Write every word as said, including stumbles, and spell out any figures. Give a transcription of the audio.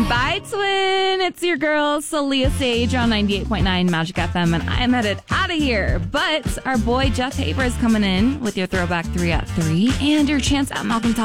Bye, twin. It's your girl, Celia Sage on ninety-eight point nine Magic F M, and I'm headed out of here. But our boy Jeff Haber is coming in with your Throwback three at three and your chance at Malcolm